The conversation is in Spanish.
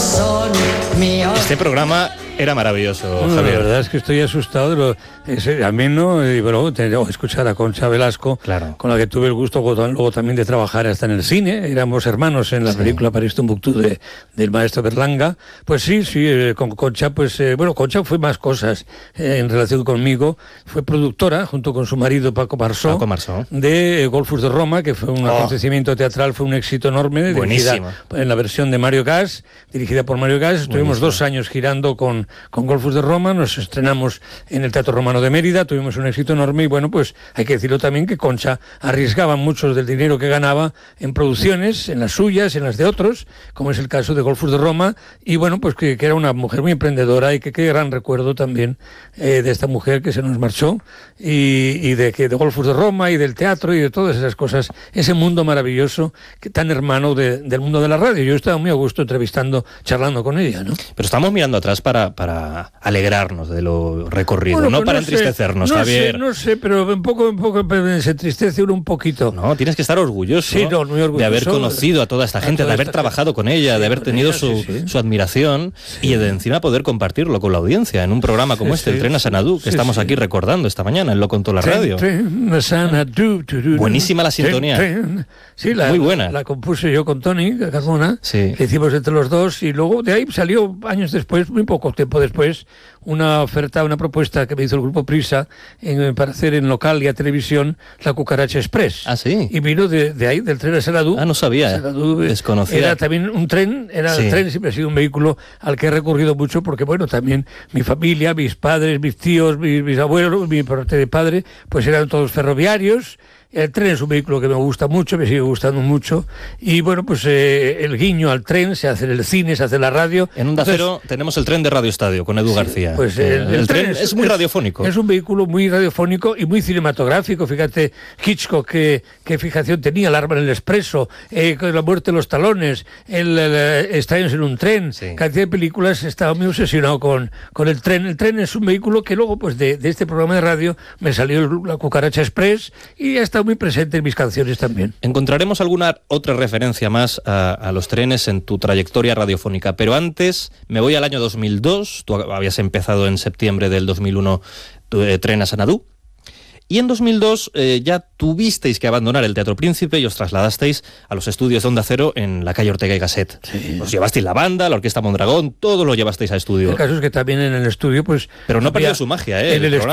Este programa era maravilloso, Javier. Javier. La verdad es que estoy asustado de lo ameno y bueno, escuchar a Concha Velasco, claro, con la que tuve el gusto luego también de trabajar hasta en el cine. Éramos hermanos en la película París Tombuctú del maestro Berlanga. Pues sí, con Concha, Concha fue más cosas en relación conmigo. Fue productora, junto con su marido Paco Marsó, de Golfus de Roma, que fue un acontecimiento teatral, fue un éxito enorme. Buenísimo. En la versión de Mario Gas, dirigida por Mario Gas. Estuvimos 2 años girando con Golfus de Roma, nos estrenamos en el Teatro Romano de Mérida, tuvimos un éxito enorme y bueno, pues hay que decirlo también que Concha arriesgaba mucho del dinero que ganaba en producciones, en las suyas, en las de otros, como es el caso de Golfus de Roma, y bueno, pues que era una mujer muy emprendedora y que qué gran recuerdo también de esta mujer que se nos marchó y de Golfus de Roma y del teatro y de todas esas cosas, ese mundo maravilloso tan hermano del mundo de la radio. Yo estaba muy a gusto charlando con ella, ¿no? Pero estamos mirando atrás para alegrarnos de lo recorrido, bueno, no para entristecernos, Javier. No sé, pero un poco se entristece uno un poquito. No, tienes que estar orgulloso, muy orgulloso de haber conocido a toda esta gente, de haber trabajado con ella, de haber tenido su admiración y de encima poder compartirlo con la audiencia en un programa como el Tren a Sanadú, que estamos aquí recordando esta mañana, él lo contó en la radio. Buenísima la sintonía. Muy buena. La compuse yo con Tony Carmona, que hicimos entre los dos, y luego de ahí salió años después, muy poco tiempo después, una propuesta que me hizo el Grupo Prisa para hacer en local y a televisión La Cucaracha Express. Ah, sí. Y vino de ahí, del tren a Sanadú. Ah, no sabía, desconocía. Era también un tren, el tren siempre ha sido un vehículo al que he recurrido mucho porque, bueno, también mi familia, mis padres, mis tíos, mis abuelos, mi parte de padre, pues eran todos ferroviarios. El tren es un vehículo que me gusta mucho, me sigue gustando mucho, y bueno, pues el guiño al tren se hace en el cine, se hace en la radio. En Onda Cero tenemos el tren de Radio Estadio con Edu García. Pues el tren es muy radiofónico. Es un vehículo muy radiofónico y muy cinematográfico. Fíjate, Hitchcock, qué fijación tenía, El arma en el expreso, La muerte de los talones, Extraños en un tren, cantidad de películas. Estaba muy obsesionado con el tren. El tren es un vehículo que luego, pues de este programa de radio, me salió La Cucaracha Express y está muy presente en mis canciones también. Encontraremos alguna otra referencia más a los trenes en tu trayectoria radiofónica, pero antes me voy al año 2002, tú habías empezado en septiembre del 2001 Tren a Sanadú, y en 2002 ya tuvisteis que abandonar el Teatro Príncipe y os trasladasteis a los estudios de Onda Cero en la calle Ortega y Gasset. Os llevasteis la banda, la Orquesta Mondragón, todo lo llevasteis a estudio. El caso es que también en el estudio, pues... Pero no perdió su magia, el programa.